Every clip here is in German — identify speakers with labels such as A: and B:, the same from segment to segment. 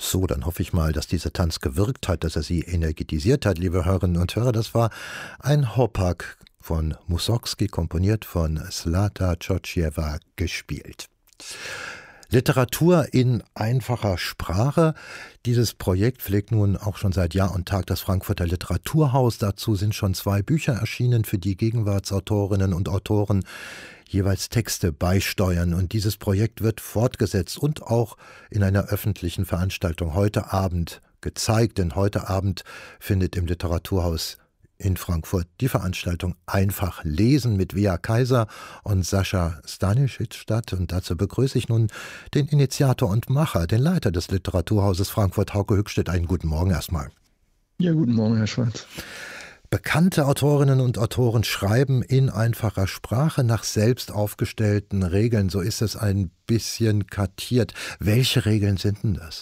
A: So, dann hoffe ich mal, dass dieser Tanz gewirkt hat, dass er Sie energetisiert hat, liebe Hörerinnen und Hörer. Das war ein Hopak von Mussorgsky, komponiert von Zlata Georgieva, gespielt. Literatur in einfacher Sprache. Dieses Projekt pflegt nun auch schon seit Jahr und Tag das Frankfurter Literaturhaus. Dazu sind schon 2 Bücher erschienen, für die Gegenwartsautorinnen und Autoren jeweils Texte beisteuern. Und dieses Projekt wird fortgesetzt und auch in einer öffentlichen Veranstaltung heute Abend gezeigt. Denn heute Abend findet im Literaturhaus in Frankfurt die Veranstaltung Einfach lesen mit Wea Kaiser und Sascha Stanisic statt. Und dazu begrüße ich nun den Initiator und Macher, den Leiter des Literaturhauses Frankfurt, Hauke Hückstedt. Einen guten Morgen erstmal.
B: Ja, guten Morgen, Herr Schwarz.
A: Bekannte Autorinnen und Autoren schreiben in einfacher Sprache nach selbst aufgestellten Regeln. So ist es ein bisschen kartiert. Welche Regeln sind denn das?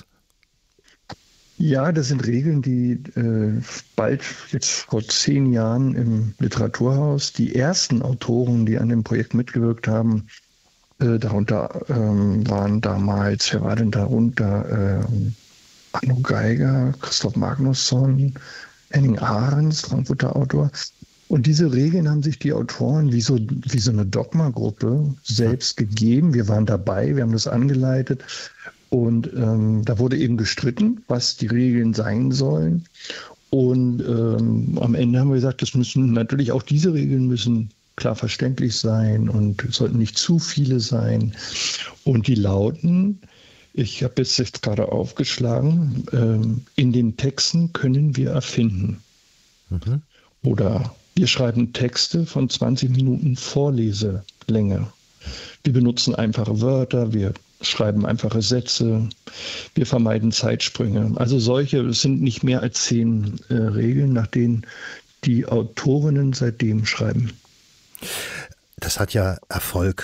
B: Ja, das sind Regeln, die bald, jetzt vor 10 Jahren im Literaturhaus, die ersten Autoren, die an dem Projekt mitgewirkt haben, darunter waren damals, wer war denn darunter? Arno Geiger, Christoph Magnusson, Henning Ahrens, Frankfurter Autor. Und diese Regeln haben sich die Autoren wie so eine Dogma-Gruppe selbst gegeben. Wir waren dabei, wir haben das angeleitet. Und da wurde eben gestritten, was die Regeln sein sollen. Und am Ende haben wir gesagt, das müssen natürlich auch diese Regeln müssen klar verständlich sein und sollten nicht zu viele sein. Und die lauten, ich habe jetzt gerade aufgeschlagen, in den Texten können wir erfinden. Mhm. Oder wir schreiben Texte von 20 Minuten Vorleselänge. Wir benutzen einfache Wörter, wir schreiben einfache Sätze, wir vermeiden Zeitsprünge. Also es sind nicht mehr als 10 Regeln, nach denen die Autorinnen seitdem schreiben.
A: Das hat ja Erfolg